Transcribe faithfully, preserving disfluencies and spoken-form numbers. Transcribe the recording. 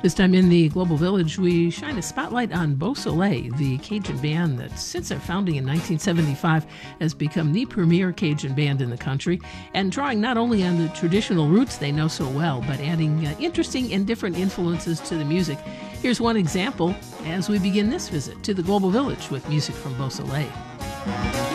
This time in the Global Village, we shine a spotlight on Beausoleil, the Cajun band that since their founding in ninetein seventy-five has become the premier Cajun band in the country, and drawing not only on the traditional roots they know so well, but adding uh, interesting and different influences to the music. Here's one example as we begin this visit to the Global Village with music from Beausoleil.